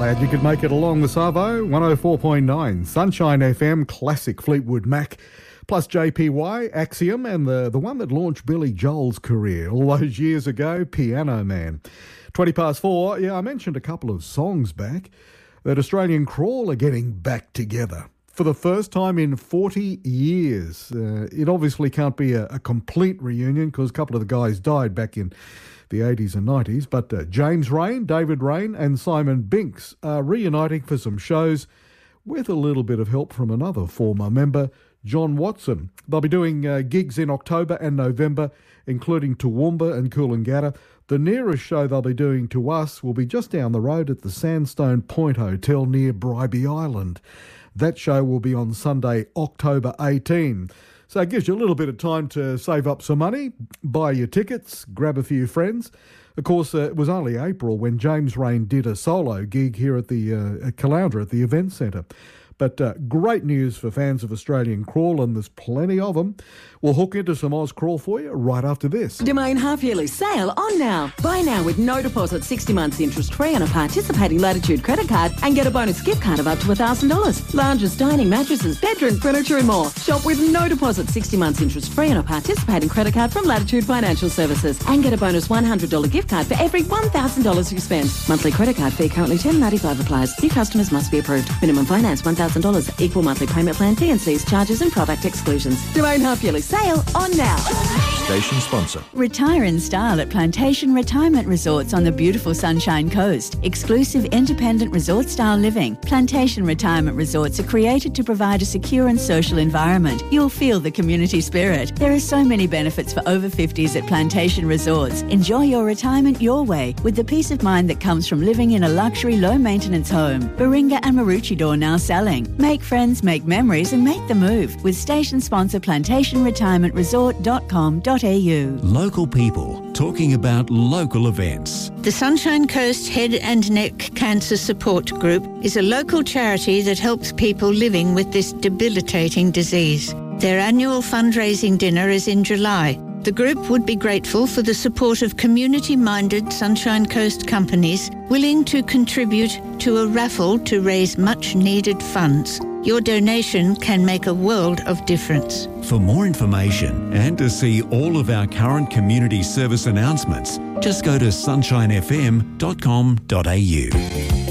Glad you could make it along the Savo. 104.9 Sunshine FM, classic Fleetwood Mac, plus JPY, Axiom, and the one that launched Billy Joel's career all those years ago, Piano Man. 4:20. Yeah, I mentioned a couple of songs back that Australian Crawl are getting back together for the first time in 40 years. It obviously can't be a complete reunion because a couple of the guys died back in the 80s and 90s, but James Rain, David Rain and Simon Binks are reuniting for some shows with a little bit of help from another former member, John Watson. They'll be doing gigs in October and November, including Toowoomba and Coolangatta. The nearest show they'll be doing to us will be just down the road at the Sandstone Point Hotel near Bribie Island. That show will be on Sunday, October 18. So it gives you a little bit of time to save up some money, buy your tickets, grab a few friends. Of course, it was only April when James Rain did a solo gig here at the Caloundra at the Event Centre. But great news for fans of Australian Crawl, and there's plenty of them. We'll hook into some Oz Crawl for you right after this. Domain half-yearly sale on now. Buy now with no deposit, 60 months interest-free on a participating Latitude credit card and get a bonus gift card of up to $1,000. Lounges, dining, mattresses, bedroom furniture and more. Shop with no deposit, 60 months interest-free on a participating credit card from Latitude Financial Services and get a bonus $100 gift card for every $1,000 you spend. Monthly credit card fee currently $10.95 applies. New customers must be approved. Minimum finance $1,000. Equal monthly payment plan, T&Cs, charges and product exclusions. Domain half-yearly sale on now. Station sponsor. Retire in style at Plantation Retirement Resorts on the beautiful Sunshine Coast. Exclusive independent resort style living. Plantation Retirement Resorts are created to provide a secure and social environment. You'll feel the community spirit. There are so many benefits for over 50s at Plantation Resorts. Enjoy your retirement your way with the peace of mind that comes from living in a luxury low maintenance home. Baringa and Maroochydore now selling. Make friends, make memories and make the move with station sponsor plantationretirementresort.com.au. Local people talking about local events. The Sunshine Coast Head and Neck Cancer Support Group is a local charity that helps people living with this debilitating disease. Their annual fundraising dinner is in July. The group would be grateful for the support of community-minded Sunshine Coast companies willing to contribute to a raffle to raise much-needed funds. Your donation can make a world of difference. For more information and to see all of our current community service announcements, just go to sunshinefm.com.au.